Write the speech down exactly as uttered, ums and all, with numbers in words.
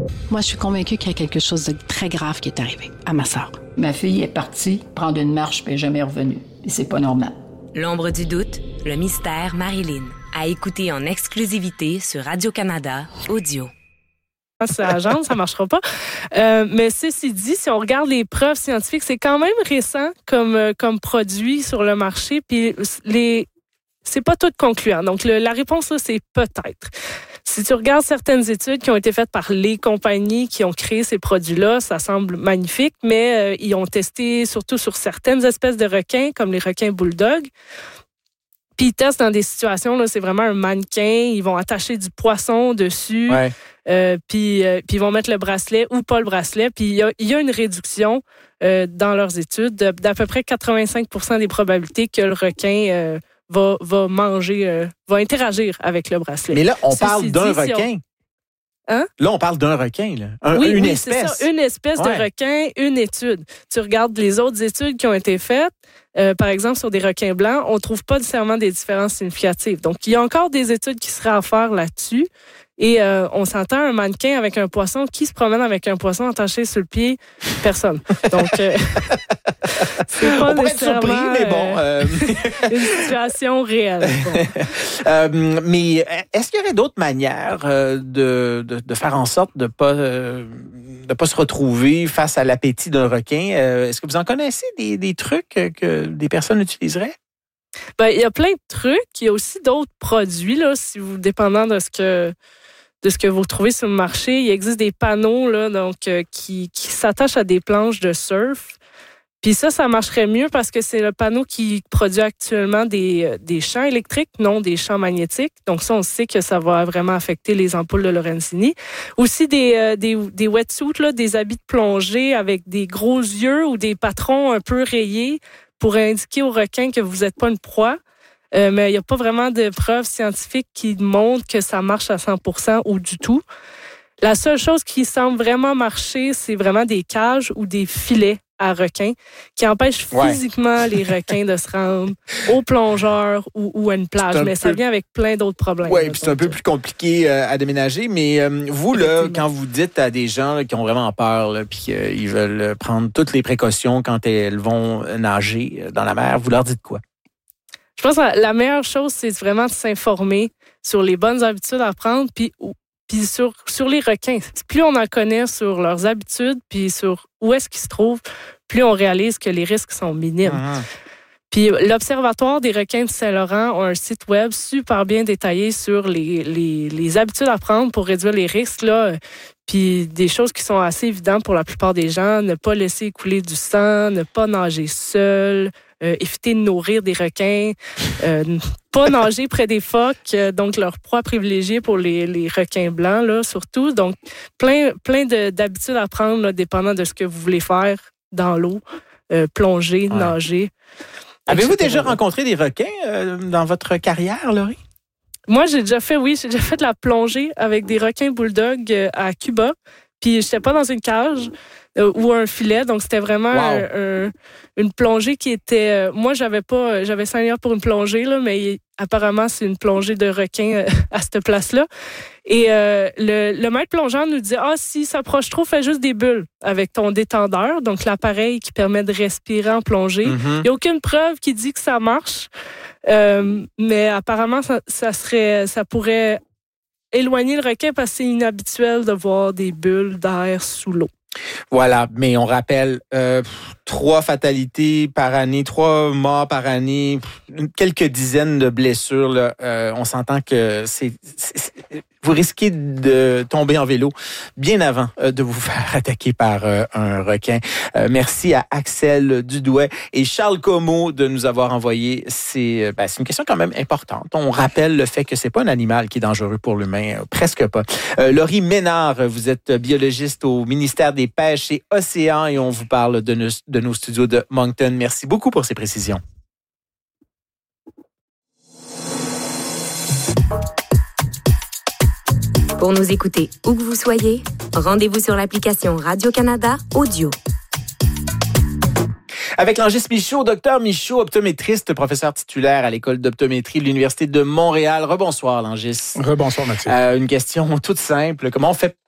Moi, je suis convaincue qu'il y a quelque chose de très grave qui est arrivé à ma sœur. Ma fille est partie prendre une marche puis elle n'est jamais revenue. Et c'est pas normal. L'ombre du doute, le mystère Marilyn. À écouter en exclusivité sur Radio-Canada Audio. C'est la jambe, ça ne marchera pas. Euh, mais ceci dit, si on regarde les preuves scientifiques, c'est quand même récent comme, euh, comme produit sur le marché. Puis les, c'est pas tout concluant. Donc le, la réponse, là, c'est peut-être. Si tu regardes certaines études qui ont été faites par les compagnies qui ont créé ces produits-là, ça semble magnifique, mais euh, ils ont testé surtout sur certaines espèces de requins, comme les requins bulldog. Puis ils testent dans des situations, là, c'est vraiment un mannequin, ils vont attacher du poisson dessus, ouais. euh, puis, euh, puis ils vont mettre le bracelet ou pas le bracelet. Puis il y a, il y a une réduction euh, dans leurs études de, d'à peu près quatre-vingt-cinq pour cent des probabilités que le requin euh, va, va manger, euh, va interagir avec le bracelet. Mais là, on Ceci parle d'un dit, requin. Si on... Hein? Là, on parle d'un requin, là. Un, oui, une oui, espèce. C'est ça, une espèce ouais. de requin, une étude. Tu regardes les autres études qui ont été faites, euh, par exemple sur des requins blancs, on ne trouve pas nécessairement des différences significatives. Donc, il y a encore des études qui seraient à faire là-dessus. Et euh, on s'entend un mannequin avec un poisson. Qui se promène avec un poisson attaché sur le pied? Personne. Donc, euh, c'est pas on pourrait être surpris, mais bon. Euh... une situation réelle. Bon. euh, mais est-ce qu'il y aurait d'autres manières euh, de, de, de faire en sorte de ne pas, euh, de pas se retrouver face à l'appétit d'un requin? Euh, est-ce que vous en connaissez des, des trucs que des personnes utiliseraient? Ben, il y a plein de trucs. Il y a aussi d'autres produits, là, si vous, dépendant de ce que de ce que vous trouvez sur le marché. Il existe des panneaux là, donc, euh, qui, qui s'attachent à des planches de surf. Puis ça, ça marcherait mieux parce que c'est le panneau qui produit actuellement des, des champs électriques, non des champs magnétiques. Donc ça, on sait que ça va vraiment affecter les ampoules de Lorenzini. Aussi des, euh, des, des wetsuits, là, des habits de plongée avec des gros yeux ou des patrons un peu rayés pour indiquer aux requins que vous n'êtes pas une proie. Euh, mais il n'y a pas vraiment de preuves scientifiques qui montrent que ça marche à cent pour cent ou du tout. La seule chose qui semble vraiment marcher, c'est vraiment des cages ou des filets à requins qui empêchent ouais. physiquement les requins de se rendre aux plongeurs ou, ou à une plage. Mais peu... ça vient avec plein d'autres problèmes. Oui, puis c'est un peu plus compliqué euh, à déménager. Mais euh, vous, là, quand vous dites à des gens là, qui ont vraiment peur, là, puis euh, ils veulent prendre toutes les précautions quand elles vont nager dans la mer, vous leur dites quoi? Je pense que la meilleure chose, c'est vraiment de s'informer sur les bonnes habitudes à prendre, puis Puis sur, sur les requins, plus on en connaît sur leurs habitudes, puis sur où est-ce qu'ils se trouvent, plus on réalise que les risques sont minimes. Ah. Puis l'Observatoire des requins de Saint-Laurent a un site web super bien détaillé sur les, les, les habitudes à prendre pour réduire les risques, là. Puis des choses qui sont assez évidentes pour la plupart des gens. Ne pas laisser couler du sang, ne pas nager seul, euh, éviter de nourrir des requins, euh, pas nager près des phoques, euh, donc leur proie privilégiée pour les, les requins blancs, là, surtout. Donc, plein, plein de, d'habitudes à prendre, là, dépendant de ce que vous voulez faire dans l'eau, euh, plonger, ouais. nager. Avez-vous déjà rencontré des requins euh, dans votre carrière, Laurie? Moi, j'ai déjà fait, oui, j'ai déjà fait de la plongée avec des requins bulldog euh, à Cuba. Puis, j'étais pas dans une cage euh, ou un filet. Donc, c'était vraiment wow. un, un, une plongée qui était... Euh, moi, j'avais pas... J'avais cinq heures pour une plongée, là, mais apparemment, c'est une plongée de requin euh, à cette place-là. Et euh, le, le maître plongeur nous dit « Ah, si ça approche trop, fais juste des bulles avec ton détendeur. » Donc, l'appareil qui permet de respirer en plongée. Mm-hmm. Il n'y a aucune preuve qui dit que ça marche. Euh, mais apparemment, ça, ça, serait, ça pourrait éloigner le requin parce que c'est inhabituel de voir des bulles d'air sous l'eau. Voilà, mais on rappelle, euh, trois fatalités par année, trois morts par année, quelques dizaines de blessures. Là, euh, on s'entend que c'est, c'est, c'est, vous risquez de tomber en vélo bien avant euh, de vous faire attaquer par euh, un requin. Euh, merci à Axel Dudouet et Charles Comeau de nous avoir envoyé ces... Ben, c'est une question quand même importante. On rappelle le fait que c'est pas un animal qui est dangereux pour l'humain, euh, presque pas. Euh, Laurie Ménard, vous êtes biologiste au ministère des Pêches et Océans et on vous parle de nos, de nos studios de Moncton. Merci beaucoup pour ces précisions. Pour nous écouter où que vous soyez, rendez-vous sur l'application Radio-Canada Audio. Avec Langis Michaud, docteur Michaud, optométriste, professeur titulaire à l'École d'optométrie de l'Université de Montréal. Rebonsoir, Langis. Rebonsoir, Mathieu. Euh, une question toute simple. Comment on fait